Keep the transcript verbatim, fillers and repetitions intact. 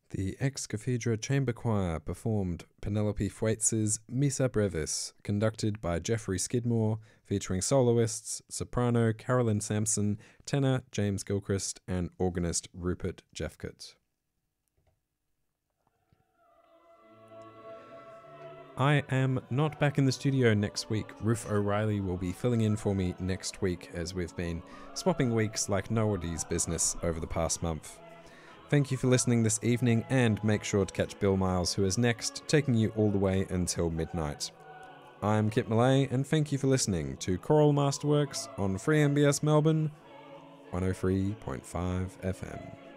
The Ex Cathedra Chamber Choir performed Penelope Thwaites' Missa Brevis, conducted by Jeffrey Skidmore, featuring soloists, soprano Carolyn Sampson, tenor James Gilchrist, and organist Rupert Jeffcott. I am not back in the studio next week. Ruth O'Reilly will be filling in for me next week, as we've been swapping weeks like nobody's business over the past month. Thank you for listening this evening, and make sure to catch Bill Miles, who is next, taking you all the way until midnight. I'm Kit Millay, and thank you for listening to Choral Masterworks on Free M B S Melbourne, one oh three point five F M.